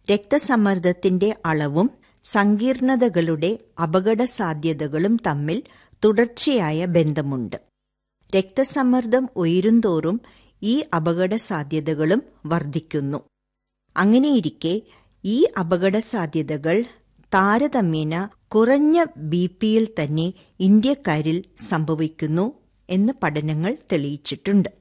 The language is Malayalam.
രക്തസമ്മർദ്ദത്തിന്റെ അളവും സങ്കീർണതകളുടെ അപകടസാധ്യതകളും തമ്മിൽ തുടർച്ചയായ ബന്ധമുണ്ട്. രക്തസമ്മർദ്ദം ഉയരുന്തോറും ഈ അപകടസാധ്യതകളും വർദ്ധിക്കുന്നു. അങ്ങനെയിരിക്കെ ഈ അപകടസാധ്യതകൾ താരതമ്യേന കുറഞ്ഞ ബിപിയിൽ തന്നെ ഇന്ത്യക്കാരിൽ സംഭവിക്കുന്നു എന്ന് പഠനങ്ങൾ തെളിയിച്ചിട്ടുണ്ട്.